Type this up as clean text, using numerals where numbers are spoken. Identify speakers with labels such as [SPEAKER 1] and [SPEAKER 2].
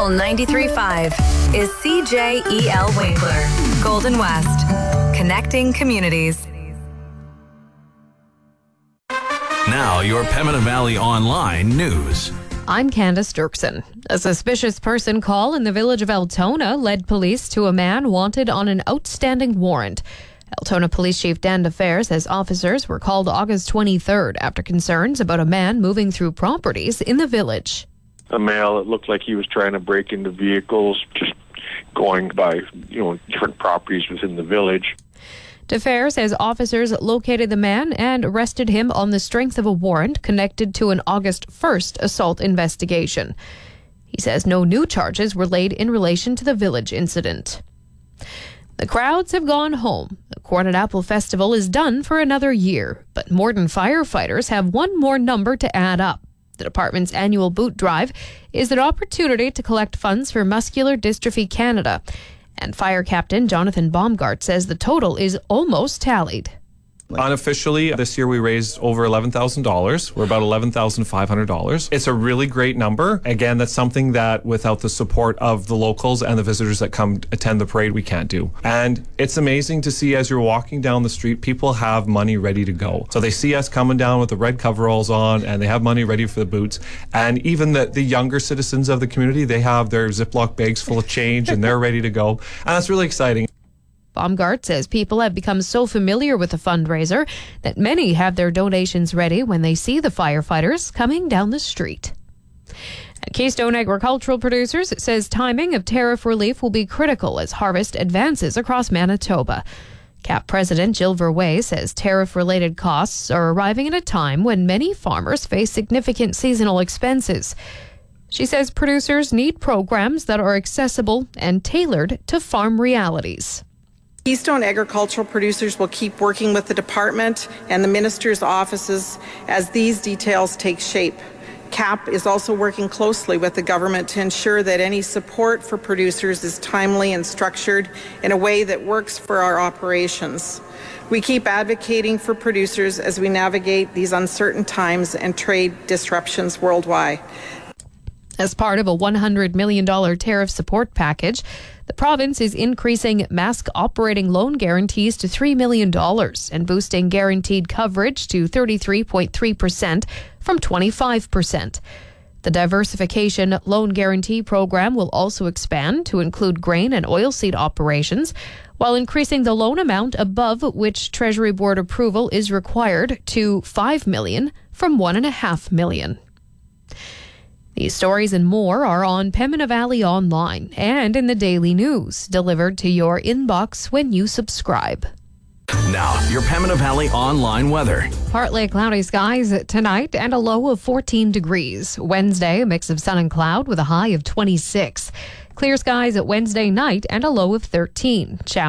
[SPEAKER 1] Local 93.5 is CJEL Winkler, Golden West, connecting communities.
[SPEAKER 2] Now, your Pembina Valley Online news.
[SPEAKER 3] I'm Candace Dirksen. A suspicious person call in the village of Altona led police to a man wanted on an outstanding warrant. Altona Police Chief Dan DeFer says officers were called August 23rd after concerns about a man moving through properties in the village.
[SPEAKER 4] A male, it looked like he was trying to break into vehicles, just going by, different properties within the village.
[SPEAKER 3] DeFer says officers located the man and arrested him on the strength of a warrant connected to an August 1st assault investigation. He says no new charges were laid in relation to the village incident. The crowds have gone home. The Corn and Apple Festival is done for another year, but Morden firefighters have one more number to add up. The department's annual boot drive is an opportunity to collect funds for Muscular Dystrophy Canada. And Fire Captain Jonathan Baumgart says the total is almost tallied.
[SPEAKER 5] Unofficially, this year we raised over $11,000. We're about $11,500. It's a really great number. Again, that's something that without the support of the locals and the visitors that come attend the parade, we can't do. And it's amazing to see as you're walking down the street, people have money ready to go. So they see us coming down with the red coveralls on and they have money ready for the boots. And even the younger citizens of the community, they have their Ziploc bags full of change and they're ready to go. And that's really exciting.
[SPEAKER 3] Baumgart says people have become so familiar with the fundraiser that many have their donations ready when they see the firefighters coming down the street. Keystone Agricultural Producers says timing of tariff relief will be critical as harvest advances across Manitoba. CAP President Jill Verwey says tariff-related costs are arriving at a time when many farmers face significant seasonal expenses. She says producers need programs that are accessible and tailored to farm realities.
[SPEAKER 6] Keystone Agricultural Producers will keep working with the department and the minister's offices as these details take shape. CAP is also working closely with the government to ensure that any support for producers is timely and structured in a way that works for our operations. We keep advocating for producers as we navigate these uncertain times and trade disruptions worldwide.
[SPEAKER 3] As part of a $100 million tariff support package, the province is increasing Mask operating loan guarantees to $3 million and boosting guaranteed coverage to 33.3% from 25%. The diversification loan guarantee program will also expand to include grain and oilseed operations, while increasing the loan amount above which Treasury Board approval is required to $5 million from $1.5 million. These stories and more are on Pembina Valley Online and in the Daily News, delivered to your inbox when you subscribe.
[SPEAKER 2] Now, your Pembina Valley Online weather.
[SPEAKER 3] Partly cloudy skies tonight and a low of 14 degrees. Wednesday, a mix of sun and cloud with a high of 26. Clear skies at Wednesday night and a low of 13.